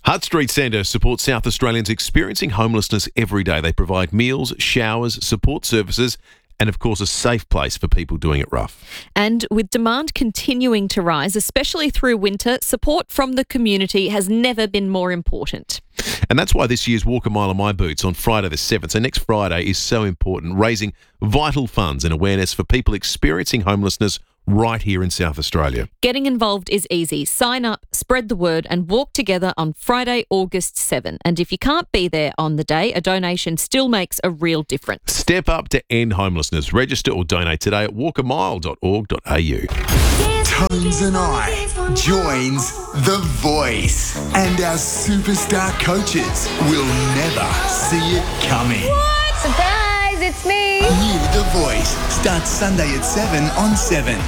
Hutt Street Centre supports South Australians experiencing homelessness every day. They provide meals, showers, support services, and of course a safe place for people doing it rough. And with demand continuing to rise, especially through winter, support from the community has never been more important. And that's why this year's Walk a Mile in My Boots on Friday the 7th, so next Friday, is so important, raising vital funds and awareness for people experiencing homelessness right here in South Australia. Getting involved is easy. Sign up, spread the word and walk together on Friday, August 7. And if you can't be there on the day, a donation still makes a real difference. Step up to end homelessness. Register or donate today at walkamile.org.au. Tones and I joins The Voice, and our superstar coaches will never see it coming. What? Surprise, it's me. New The Voice starts Sunday at 7 on 7.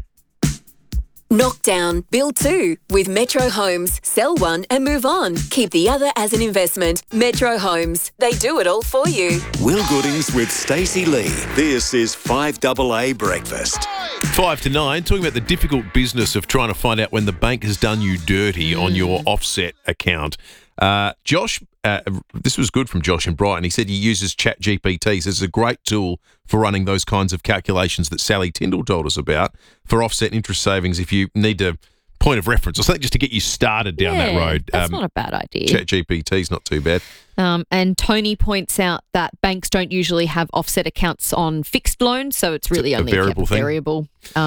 Knock down, build two with Metro Homes. Sell one and move on. Keep the other as an investment. Metro Homes. They do it all for you. Will Goodings with Stacey Lee. This is 5AA Breakfast. 5 to 9, talking about the difficult business of trying to find out when the bank has done you dirty on your offset account. Josh, this was good from Josh in Brighton. He said he uses ChatGPT. So it's a great tool for running those kinds of calculations that Sally Tyndall told us about for offset interest savings if you need a point of reference or something just to get you started down that road. That's not a bad idea. ChatGPT's not too bad. And Tony points out that banks don't usually have offset accounts on fixed loans, so it's really only a variable.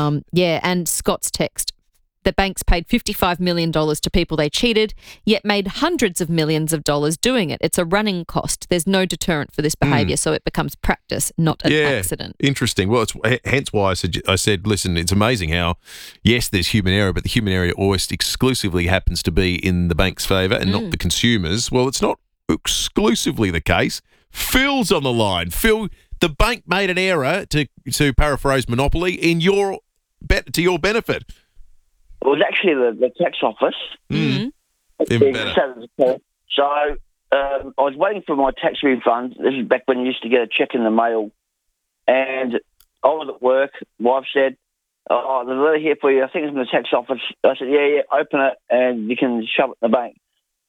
And Scott's text. The banks paid $55 million to people they cheated, yet made hundreds of millions of dollars doing it. It's a running cost. There's no deterrent for this behaviour, so it becomes practice, not an accident. Interesting. Well, it's hence why I said, listen, it's amazing how, yes, there's human error, but the human error always exclusively happens to be in the bank's favour and not the consumers. Well, it's not exclusively the case. Phil's on the line. Phil, the bank made an error, to paraphrase Monopoly, to your benefit. It was actually the tax office. Even better. So I was waiting for my tax refund. This is back when you used to get a cheque in the mail. And I was at work. Wife said, there's a letter here for you. I think it's from the tax office. I said, yeah, open it and you can shove it in the bank.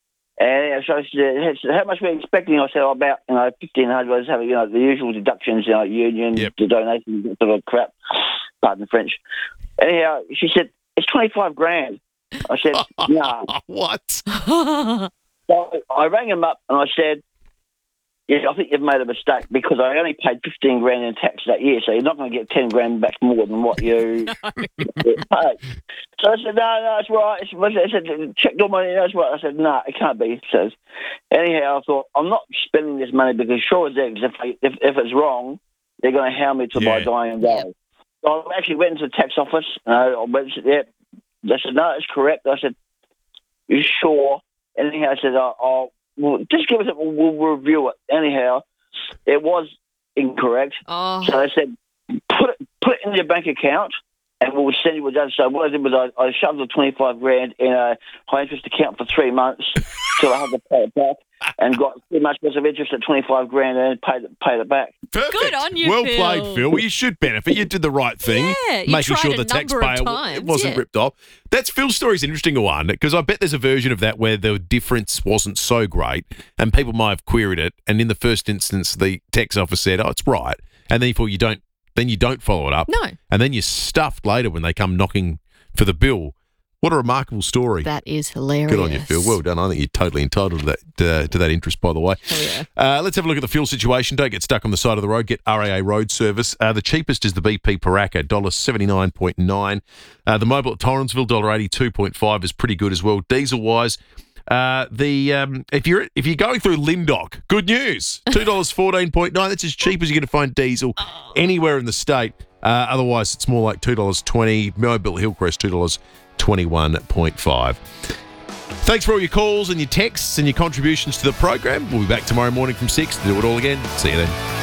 And so she said, how much were you expecting? I said, about $1,500. I was having the usual deductions, union, the donation, sort of crap. Pardon the French. Anyhow, she said, it's $25,000. I said, no. What? So I rang him up and I said, yeah, I think you've made a mistake because I only paid $15,000 in tax that year, so you're not going to get $10,000 back more than what you paid. So I said, no, it's right. I said, check your money, that's right. I said, no, it can't be. So anyhow, I thought, I'm not spending this money because sure as eggs, if it's wrong, they're going to hound me to my dying day. So I actually went into the tax office. I went, they said, no, it's correct. I said, you sure? Anyhow, I said, well, just give us it, we'll review it. Anyhow, it was incorrect. So I said, put it in your bank account and we'll send you what it does. So what I did was I shoved the $25,000 in a high-interest account for 3 months till I had to pay it back. And got too much worth of interest at $25,000 and paid it back. Perfect. Good on you, well Phil. played, Phil. Well, you should benefit. You did the right thing, making sure the taxpayer wasn't ripped off. That's Phil's story's an interesting one because I bet there's a version of that where the difference wasn't so great and people might have queried it. And in the first instance, the tax office said, "Oh, it's right," and therefore you don't follow it up. No, and then you're stuffed later when they come knocking for the bill. What a remarkable story. That is hilarious. Good on you, Phil. Well done. I think you're totally entitled to that interest, by the way. Oh, yeah. Let's have a look at the fuel situation. Don't get stuck on the side of the road. Get RAA Road Service. The cheapest is the BP Paraka, $79.9. The Mobil at Torrensville, $82.5 is pretty good as well. Diesel-wise, if you're going through Lindock, good news, $2.14.9. That's as cheap as you're going to find diesel anywhere in the state. Otherwise, it's more like $2.20. Mobil Hillcrest, $2.21.5. Thanks for all your calls and your texts and your contributions to the program. We'll be back tomorrow morning from 6 to do it all again. See you then.